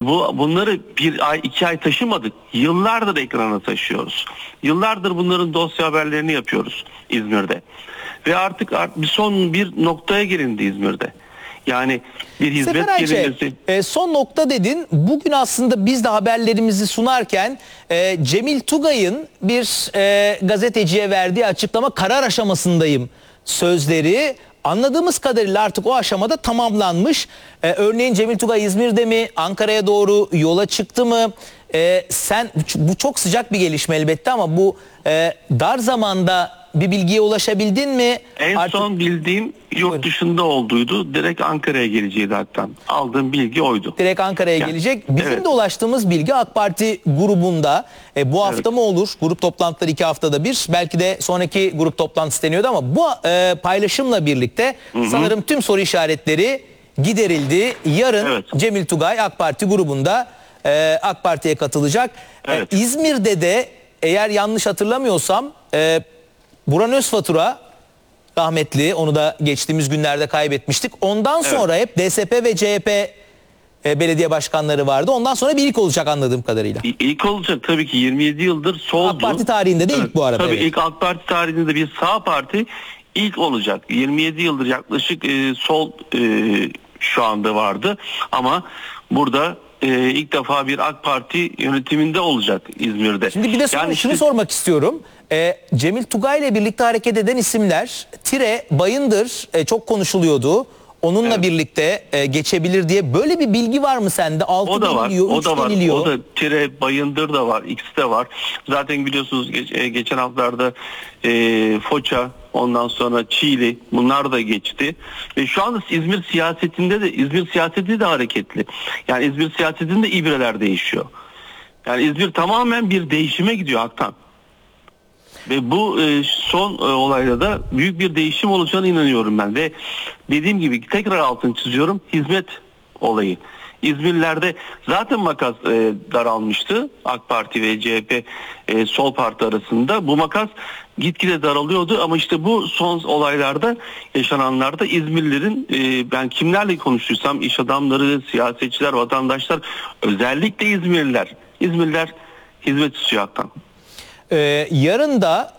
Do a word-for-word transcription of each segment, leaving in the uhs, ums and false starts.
bu bunları bir ay iki ay taşımadık. Yıllardır ekrana taşıyoruz. Yıllardır bunların dosya haberlerini yapıyoruz İzmir'de. Ve artık bir son bir noktaya gelindi İzmir'de. Yani bir hizmet Sefer Ayçe, gerilmesi. e, son nokta dedin. Bugün aslında biz de haberlerimizi sunarken e, Cemil Tugay'ın bir e, gazeteciye verdiği açıklama, karar aşamasındayım sözleri anladığımız kadarıyla artık o aşamada tamamlanmış. E, örneğin Cemil Tugay İzmir'de mi, Ankara'ya doğru yola çıktı mı? E, sen bu çok sıcak bir gelişme elbette ama bu e, dar zamanda bir bilgiye ulaşabildin mi? En Artık... son bildiğim yurt dışında olduğuydu. Direkt Ankara'ya geleceğiydi hatta. Aldığım bilgi oydu. Direkt Ankara'ya yani, gelecek. Bizim evet. de ulaştığımız bilgi AK Parti grubunda e, bu hafta evet. mı olur? Grup toplantıları iki haftada bir. Belki de sonraki grup toplantısı deniyordu ama bu e, paylaşımla birlikte Hı-hı. sanırım tüm soru işaretleri giderildi. Yarın evet. Cemil Tugay AK Parti grubunda e, AK Parti'ye katılacak. Evet. E, İzmir'de de eğer yanlış hatırlamıyorsam e, Burhan Özfatura rahmetli, onu da geçtiğimiz günlerde kaybetmiştik. Ondan evet. sonra hep D S P ve C H P e, belediye başkanları vardı. Ondan sonra bir ilk olacak anladığım kadarıyla. İlk olacak tabii ki, yirmi yedi yıldır soldu. AK Parti tarihinde de ilk bu arada. Tabii evet. ilk AK Parti tarihinde de bir sağ parti ilk olacak. yirmi yedi yıldır yaklaşık e, sol e, şu anda vardı ama burada e, ilk defa bir AK Parti yönetiminde olacak İzmir'de. Şimdi bir de son, yani şunu işte, sormak istiyorum. E, Cemil Tugay ile birlikte hareket eden isimler Tire, Bayındır e, çok konuşuluyordu. Onunla evet. birlikte e, geçebilir diye böyle bir bilgi var mı sende? altı o da var, deniliyor, o da var. deniliyor. O da Tire, Bayındır da var, ikisi de var. Zaten biliyorsunuz geç, e, geçen haftalarda e, Foça, ondan sonra Çiğli, bunlar da geçti. Ve şu anda İzmir siyasetinde de İzmir siyaseti de hareketli. Yani İzmir siyasetinde ibreler değişiyor. Yani İzmir tamamen bir değişime gidiyor Haktan. Ve bu e, son e, olayda da büyük bir değişim olacağına inanıyorum ben. Ve dediğim gibi tekrar altını çiziyorum, hizmet olayı. İzmirliler'de zaten makas e, daralmıştı AK Parti ve C H P e, sol parti arasında. Bu makas gitgide daralıyordu ama işte bu son olaylarda yaşananlarda İzmirlilerin e, ben kimlerle konuştuysam, iş adamları, siyasetçiler, vatandaşlar, özellikle İzmirliler. İzmirliler hizmet istiyor haktan. Ee, yarın da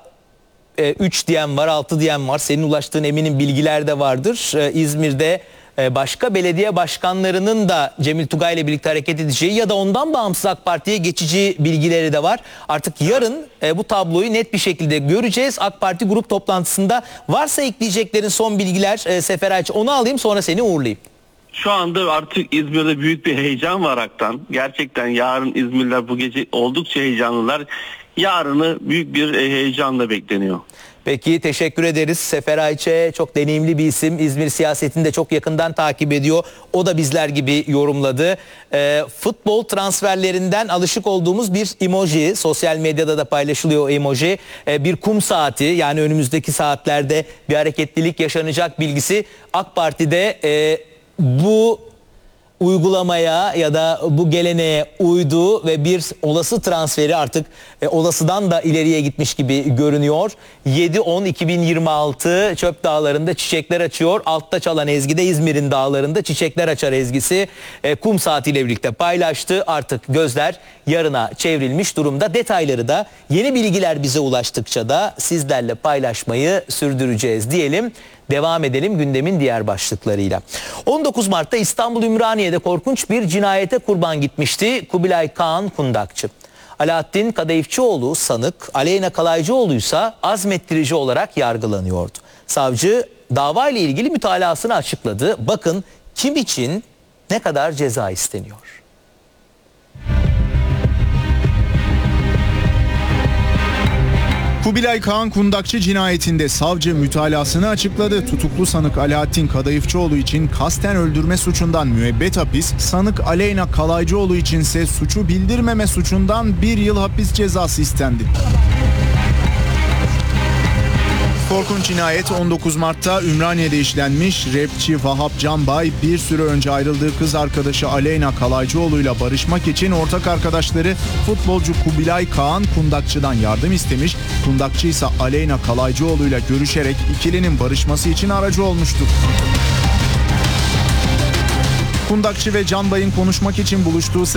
üç diyen var, altı diyen var. Senin ulaştığın eminim bilgiler de vardır. Ee, İzmir'de e, başka belediye başkanlarının da Cemil Tugay ile birlikte hareket edeceği ya da ondan bağımsız AK Parti'ye geçici bilgileri de var. Artık yarın e, bu tabloyu net bir şekilde göreceğiz. AK Parti grup toplantısında varsa ekleyeceklerin son bilgiler e, Sefer Ayçi, onu alayım sonra seni uğurlayayım. Şu anda artık İzmir'de büyük bir heyecan var haktan. Gerçekten yarın İzmirliler bu gece oldukça heyecanlılar. Yarını büyük bir heyecanla bekleniyor. Peki, teşekkür ederiz. Sefer Ayçe çok deneyimli bir isim. İzmir siyasetini de çok yakından takip ediyor. O da bizler gibi yorumladı. E, futbol transferlerinden alışık olduğumuz bir emoji. Sosyal medyada da paylaşılıyor o emoji. E, bir kum saati, yani önümüzdeki saatlerde bir hareketlilik yaşanacak bilgisi. AK Parti'de e, bu uygulamaya ya da bu geleneğe uydu ve bir olası transferi artık e, olasıdan da ileriye gitmiş gibi görünüyor. yedi on iki bin yirmi altı Çöp Dağları'nda çiçekler açıyor. Altta çalan ezgi de İzmir'in dağlarında çiçekler açar ezgisi. E, kum saatiyle birlikte paylaştı. Artık gözler yarına çevrilmiş durumda. Detayları da, yeni bilgiler bize ulaştıkça da sizlerle paylaşmayı sürdüreceğiz diyelim. Devam edelim gündemin diğer başlıklarıyla. on dokuz Mart'ta İstanbul Ümraniye'de korkunç bir cinayete kurban gitmişti Kubilay Kağan Kundakçı. Alaaddin Kadayıfçıoğlu sanık, Aleyna Kalaycıoğlu ise azmettirici olarak yargılanıyordu. Savcı dava ile ilgili mütalasını açıkladı. Bakın kim için ne kadar ceza isteniyor. Kubilay Kağan Kundakçı cinayetinde savcı mütalasını açıkladı. Tutuklu sanık Alaaddin Kadayıfçıoğlu için kasten öldürme suçundan müebbet hapis, sanık Aleyna Kalaycıoğlu içinse suçu bildirmeme suçundan bir yıl hapis cezası istendi. Korkunç cinayet on dokuz Mart'ta Ümraniye'de işlenmiş. Rapçi Vahap Canbay bir süre önce ayrıldığı kız arkadaşı Aleyna Kalaycıoğlu ile barışmak için ortak arkadaşları futbolcu Kubilay Kağan Kundakçı'dan yardım istemiş. Kundakçı ise Aleyna Kalaycıoğlu ile görüşerek ikilinin barışması için aracı olmuştur. Kundakçı ve Canbay'ın konuşmak için buluştuğu